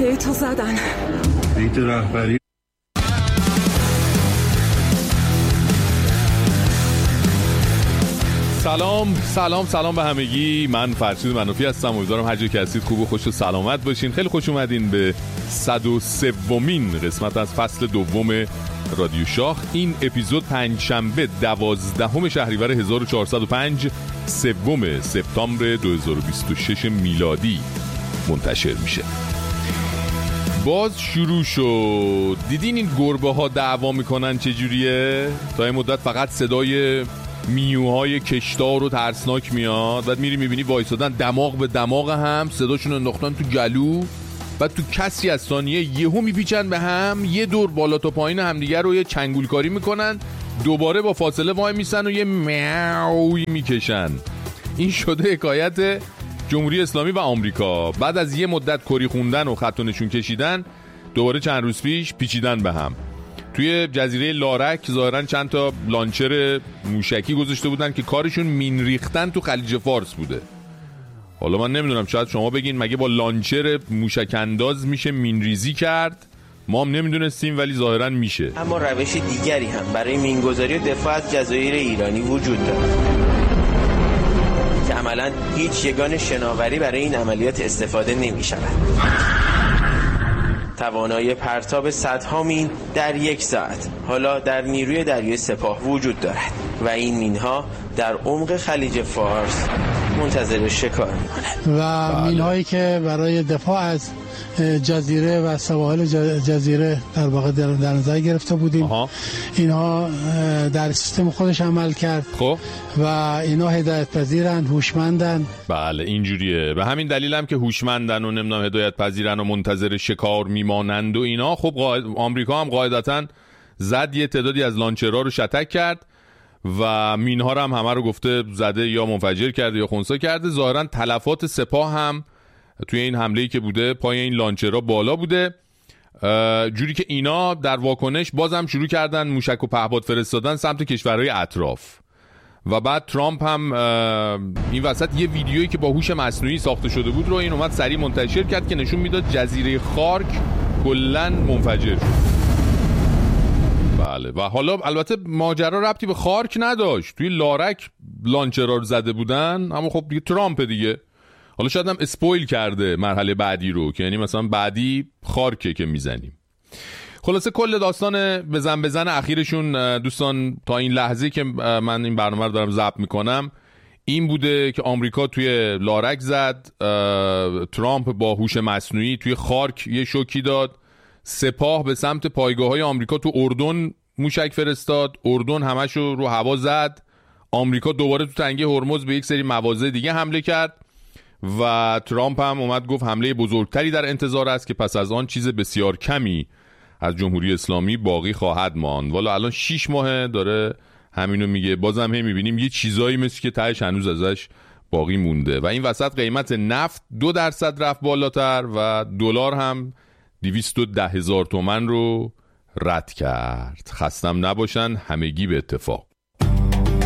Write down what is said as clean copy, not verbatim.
علیه تو زدن. بیت رهبری سلام به همگی. من فرشید منوفی هستم. امیدوارم هر جا که هستید خوب و خوش و سلامت باشین. خیلی خوش اومدین به 103مین قسمت از فصل دوم رادیو شاخ. این اپیزود پنجشنبه 12 شهریور 1405 سوم سپتامبر 2026 میلادی منتشر میشه. باز شروع شد. دیدین این گربه ها دعوا میکنن چجوریه؟ تا این مدت فقط صدای میوهای کشدار و ترسناک میاد، بعد میری میبینی وایسادن دماغ به دماغ هم، صداشون انداختن تو گلو، بعد تو کسی از ثانیه یهو میپیچن به هم، یه دور بالا تا پایین همدیگه رو یه چنگولکاری میکنن، دوباره با فاصله وای میسن و یه میاوی میکشن. این شده حکایت جمهوری اسلامی و آمریکا. بعد از یه مدت کری خوندن و خط و نشون کشیدن، دوباره چند روز پیش پیچیدن به هم. توی جزیره لارک ظاهرا چند تا لانچر موشکی گذاشته بودن که کارشون مین ریختن تو خلیج فارس بوده. حالا من نمیدونم، شاید شما بگین مگه با لانچر موشک انداز میشه مین ریزی کرد؟ ما هم نمیدونستیم ولی ظاهرا میشه. اما روش دیگری هم برای مینگذاری و دفاع از جزایر ایرانی وجود داره که عملاً هیچ یگان شناوری برای این عملیات استفاده نمی‌شود. توانایی پرتاب صدها مین در یک ساعت حالا در نیروی دریای سپاه وجود دارد و این مینها در عمق خلیج فارس منتظر شکار می‌مانند و مین‌هایی که برای دفاع از جزیره و سواحل جزیره در واقع در نظر گرفته بودیم. اینها در سیستم خودش عمل کرد. خب و اینا هدایت پذیرن، هوشمندن. بله اینجوریه. به همین دلیل هم که هوشمندن و نمیدونم هدایت پذیرن و منتظر شکار میمانند و اینا. خب آمریکا هم قاعدتاً زد یه تعدادی از لانچرها رو شتک کرد و مینها رو هم همه رو گفته زده یا منفجر کرده یا خنثی کرده. ظاهراً تلفات سپاه هم توی این حمله‌ای که بوده پای این لانچرها بالا بوده، جوری که اینا در واکنش بازم شروع کردن موشک و پهپاد فرستادن سمت کشورهای اطراف. و بعد ترامپ هم این وسط یه ویدیویی که با هوش مصنوعی ساخته شده بود رو این اومد سریع منتشر کرد که نشون میداد جزیره خارک کلاً منفجر شد. بله. و حالا البته ماجرا ربطی به خارک نداشت، توی لارک لانچرها رو زده بودن، اما خب دیگه ترامپ دیگه، حالا شاید هم اسپویل کرده مرحله بعدی رو که یعنی مثلا بعدی خارکه که میزنیم. خلاصه کل داستان بزن اخیرشون دوستان تا این لحظه که من این برنامه رو دارم ضبط میکنم این بوده که آمریکا توی لارک زد، ترامپ با هوش مصنوعی توی خارک یه شوکی داد، سپاه به سمت پایگاه‌های آمریکا تو اردن موشک فرستاد، اردن همشو رو هوا زد، آمریکا دوباره تو تنگه هرمز به یک سری مواضع دیگه حمله کرد و ترامپ هم اومد گفت حمله بزرگتری در انتظار است که پس از آن چیز بسیار کمی از جمهوری اسلامی باقی خواهد ماند. والا الان 6 ماه داره همینو میگه، بازم هم میبینیم یه چیزایی مثل که تهش هنوز ازش باقی مونده. و این وسط قیمت نفت 2% رفت بالاتر و دلار هم 210,000 تومان رو رد کرد. خستم نباشن همگی به اتفاق.